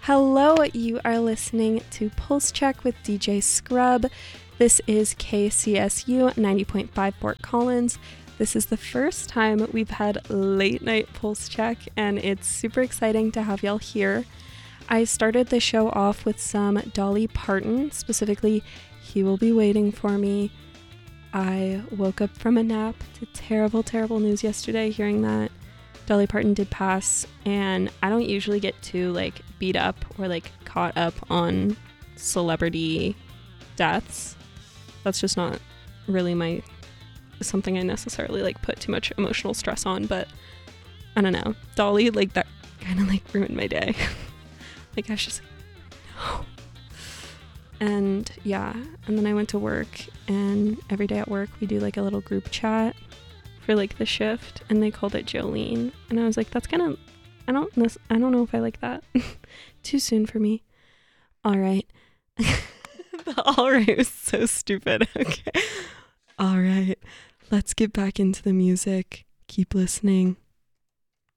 Hello, you are listening to Pulse Check with DJ Scrub. This is KCSU 90.5 Fort Collins. This is the first time we've had late night Pulse Check, and it's super exciting to have y'all here. I started the show off with some Dolly Parton, specifically He Will Be Waiting for Me. I woke up from a nap to terrible news yesterday hearing that Dolly Parton did pass, and I don't usually get too beat up or caught up on celebrity deaths. That's just not really something I necessarily put too much emotional stress on, but I don't know. Dolly, that kind of ruined my day. I was just no. And yeah, and then I went to work, and every day at work we do a little group chat for the shift, and they called it Jolene, and I was that's kind of, I don't know if I like that. Too soon for me. All right. The all right was so stupid. Okay. All right. Let's get back into the music. Keep listening.